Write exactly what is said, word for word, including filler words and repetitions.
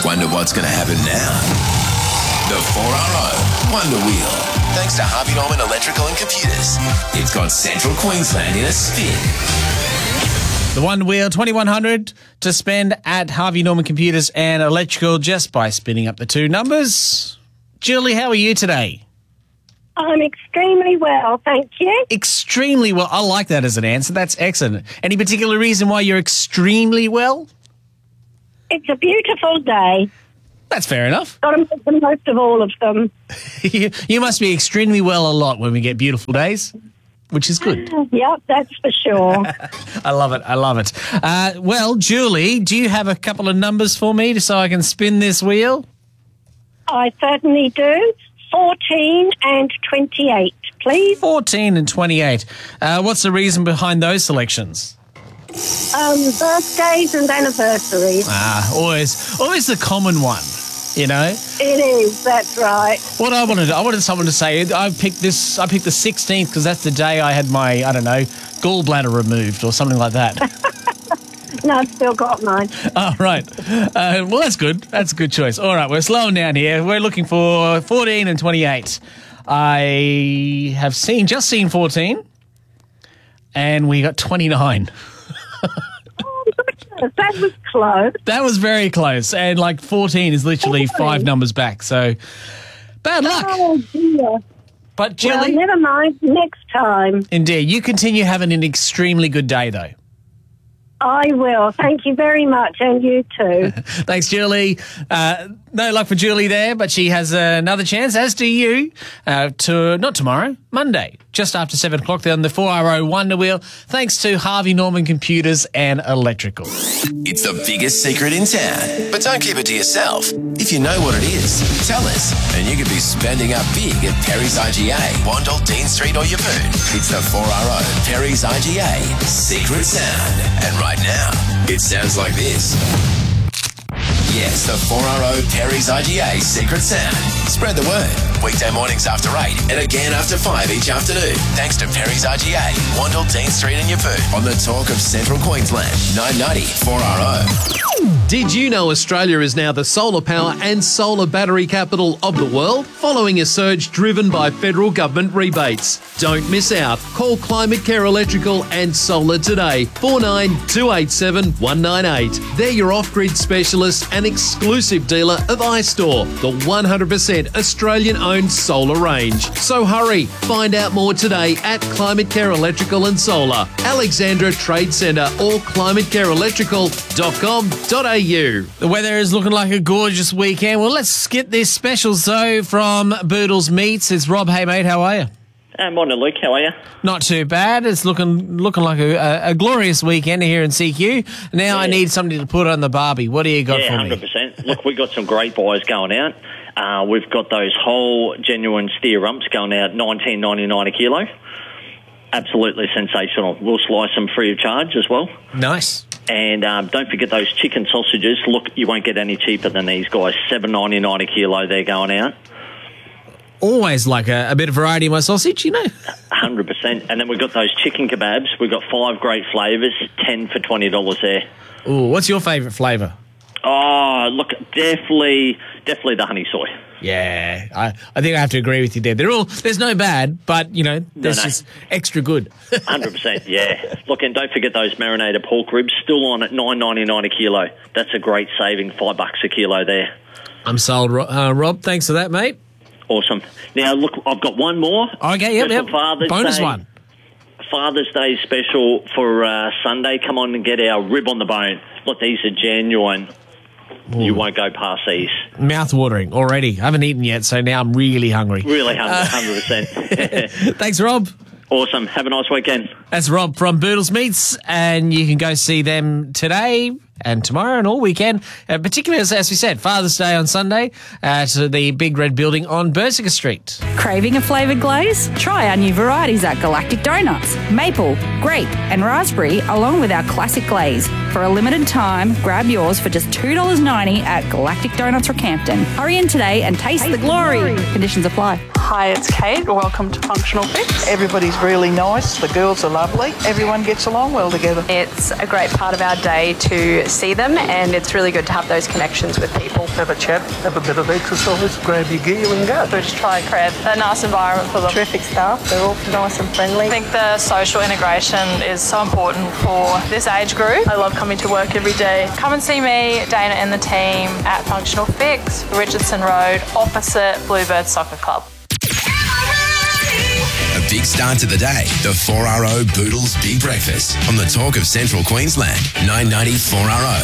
Wonder what's going to happen now? The four R O Wonder Wheel. Thanks to Harvey Norman Electrical and Computers. It's got Central Queensland in a spin. The Wonder Wheel, twenty-one hundred to spend at Harvey Norman Computers and Electrical just by spinning up the two numbers. Julie, how are you today? I'm extremely well, thank you. Extremely well. I like that as an answer. That's excellent. Any particular reason why you're extremely well? It's a beautiful day. That's fair enough. Got to make the most of all of them. you, you must be extremely well a lot when we get beautiful days, which is good. Yep, that's for sure. I love it. I love it. Uh, well, Julie, do you have a couple of numbers for me so I can spin this wheel? I certainly do. fourteen and twenty-eight, please. fourteen and twenty-eight. Uh, what's the reason behind those selections? Um, birthdays and anniversaries. Ah, always, always the common one, you know? It is, that's right. What I wanted, I wanted someone to say, I picked this, I picked the sixteenth because that's the day I had my, I don't know, gallbladder removed or something like that. No, I've still got mine. Oh, right. Uh, well, that's good. That's a good choice. All right, we're slowing down here. We're looking for fourteen and twenty-eight. I have seen, just seen fourteen, and we got twenty-nine. Oh, goodness, that was close. That was very close, and like fourteen is literally five numbers back, so bad luck. Oh, dear. But, Julie... Well, never mind, next time. Indeed. You continue having an extremely good day, though. I will. Thank you very much, and you too. Thanks, Julie. Uh, no luck for Julie there, but she has another chance, as do you, uh, to not tomorrow, Monday, just after seven o'clock on the four R O Wonder Wheel, thanks to Harvey Norman Computers and Electrical. It's the biggest secret in town, but don't keep it to yourself. If you know what it is, tell us, and you could be spending up big at Perry's I G A, Wandle, Dean Street or Yeppoon. It's the four R O Perry's I G A Secret Sound. And right now, it sounds like this. Yes, the four R O Perry's I G A Secret Sound. Spread the word. Weekday mornings after eight and again after five each afternoon. Thanks to Perry's I G A, Wandle, Dean Street and Yeppoon. On the talk of Central Queensland, nine ninety four R O. Did you know Australia is now the solar power and solar battery capital of the world, following a surge driven by federal government rebates? Don't miss out. Call Climate Care Electrical and Solar today, four nine two eight seven one nine eight. They're your off-grid specialist and exclusive dealer of iStore, the one hundred percent Australian-owned solar range. So hurry, find out more today at Climate Care Electrical and Solar, Alexandra Trade Centre or climate care electrical dot com dot a u. The weather is looking like a gorgeous weekend. Well, let's get this special so from Boodles Meats. It's Rob. Hey, mate, how are you? Uh, morning, Luke. How are you? Not too bad. It's looking looking like a, a, a glorious weekend here in C Q. Now yeah. I need somebody to put on the barbie. What do you got yeah, for me? one hundred percent. Look, we've got some great buys going out. Uh, we've got those whole genuine steer rumps going out nineteen ninety-nine a kilo. Absolutely sensational. We'll slice them free of charge as well. Nice. And um, don't forget those chicken sausages. Look, you won't get any cheaper than these guys. seven ninety-nine a kilo they're going out. Always like a, a bit of variety in my sausage, you know. one hundred percent. And then we've got those chicken kebabs. We've got five great flavours, ten for twenty dollars there. Ooh, what's your favourite flavour? Oh, look, definitely, definitely the honey soy. Yeah, I, I think I have to agree with you there. They're all, there's no bad, but, you know, there's no, no. just extra good. one hundred percent, yeah. Look, and don't forget those marinated pork ribs, still on at nine ninety-nine a kilo. That's a great saving, five bucks a kilo there. I'm sold, uh, Rob. Thanks for that, mate. Awesome. Now, look, I've got one more. Okay, yep, yep. Father's Bonus Day, one. Father's Day special for uh, Sunday. Come on and get our rib on the bone. Look, these are genuine. Ooh. You won't go past these. Mouth-watering already. I haven't eaten yet, so now I'm really hungry. Really hungry, uh, one hundred percent. Thanks, Rob. Awesome. Have a nice weekend. That's Rob from Boodles Meats, and you can go see them today and tomorrow and all weekend, uh, particularly, as, as we said, Father's Day on Sunday at the Big Red Building on Bersica Street. Craving a flavoured glaze? Try our new varieties at Galactic Donuts. Maple, grape and raspberry, along with our classic glaze. For a limited time, grab yours for just two dollars ninety at Galactic Donuts Rockhampton. Hurry in today and taste, taste the, glory. the glory. Conditions apply. Hi, it's Kate. Welcome to Functional Fix. Everybody's really nice. The girls are lovely. Everyone gets along well together. It's a great part of our day to see them, and it's really good to have those connections with people. Have a chat, have a bit of exercise, grab your gear and go. We just try and create a nice environment for them. Terrific staff, they're all nice and friendly. I think the social integration is so important for this age group. I love coming to work every day. Come and see me, Dana and the team at Functional Fix, Richardson Road, opposite Bluebird Soccer Club. A big start to the day. The four R O Boodles Big Breakfast on the Talk of Central Queensland. nine ninety four R O.